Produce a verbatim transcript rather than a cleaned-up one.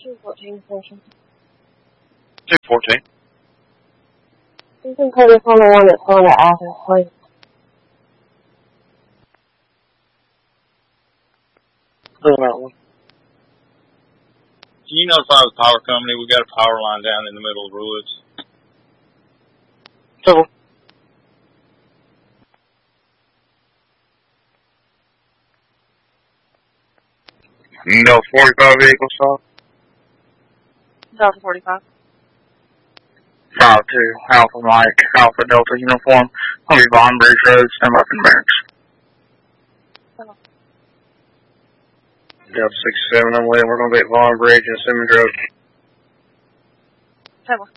two fourteen station. two fourteen. You can put us on the one that's going to Athens, please. Doing that one. Can you notify the power company? We got a power line down in the middle of the woods. Double. No forty-five vehicle stop. Delta forty-five. five two, Alpha Mike, Alpha Delta uniform. I'll be Vaughn Bridge Road, stand by for barracks. Delta sixty-seven, I'm waiting. We're going to be at Vaughn Bridge and Simmons Road. Table.